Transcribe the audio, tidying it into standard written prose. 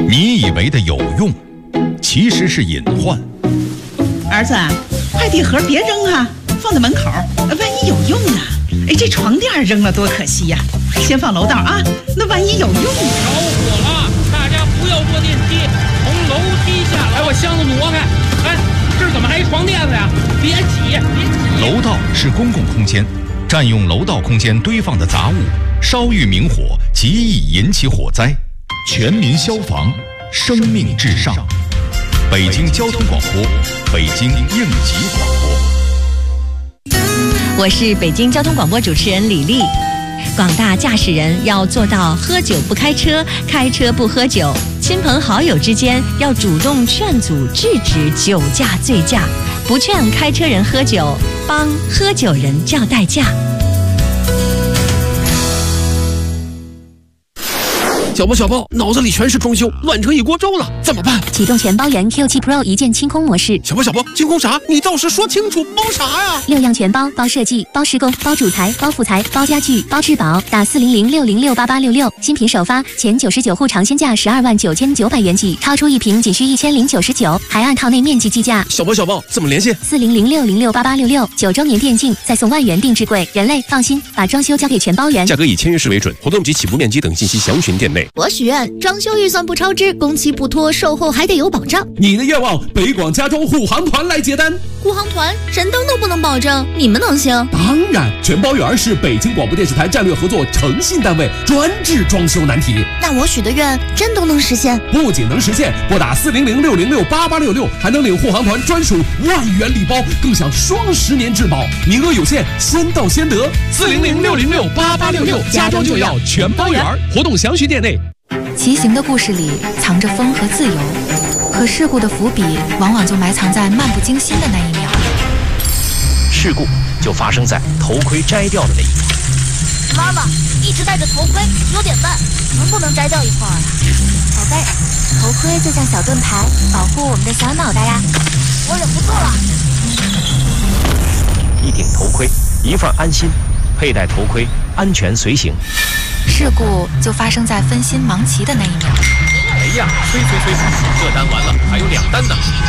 你以为的有用，其实是隐患。 儿子，快递盒别扔啊，放在门口，万一有用呢？哎，这床垫扔了多可惜呀！先放楼道啊，那万一有用呢？ 着火了，大家不要坐电梯，从楼梯下来。把箱子挪开。哎，这怎么还一床垫子呀？别挤！ 楼道是公共空间，占用楼道空间堆放的杂物，稍遇明火，极易引起火灾。全民消防，生命至上。北京交通广播，北京应急广播。 我是北京交通广播主持人李丽。广大驾驶人要做到喝酒不开车，开车不喝酒。亲朋好友之间要主动劝阻制止酒驾醉驾，不劝开车人喝酒，帮喝酒人叫代驾。 小包，脑子里全是装修，乱成一锅粥了，怎么办？ 启动全包原 Q7 Pro 一键清空模式。 小包，清空啥？你倒是说清楚，包啥呀 ？6样全包，包设计，包施工，包主材，包副材，包家具，包质保。打40060688866，新品首发，前99户尝鲜价129900元起，超出一瓶仅需1099，还按套内面积计价。 小包，怎么联系 ？40060688866，9周年电竞，再送万元定制柜。人类放心，把装修交给全包原。 价格以签约式为准，活动及起步面积等信息详询店内。 我许愿装修预算不超支，工期不拖，售后还得有保障。 你的愿望，北广加州护航团来接单。 护航团神灯都不能保证，你们能行？ 当然，全包圆是北京广播电视台战略合作诚信单位，专治装修难题。 那我许的愿真都能实现？ 不仅能实现，拨打40060688866，还能领护航团专属万元礼包，更享双10年质保，名额有限，先到先得。 40060688866，加州就要全包圆，活动详询店内。 骑行的故事里藏着风和自由，可事故的伏笔往往就埋藏在漫不经心的那一秒。 事故就发生在头盔摘掉的那一刻。 妈妈一直戴着头盔有点慢，能不能摘掉一块啊？宝贝，头盔就像小盾牌，保护我们的小脑袋呀。我忍不住了。 一顶头盔，一份安心，佩戴头盔，安全随行。 事故就发生在分心忙骑的那一秒。 哎呀，催，这单完了，还有2单呢。